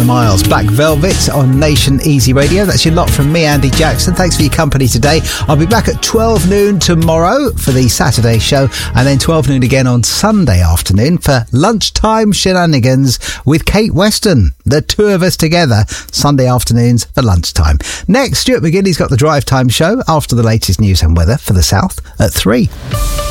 Miles. Black Velvet on Nation Easy Radio. That's your lot from me, Andy Jackson. Thanks for your company today. I'll be back at 12 noon tomorrow for the Saturday show, and then 12 noon again on Sunday afternoon for Lunchtime Shenanigans with Kate Weston. The two of us together, Sunday afternoons for lunchtime. Next, Stuart McGinley's got the Drive Time show after the latest news and weather for the South at 3.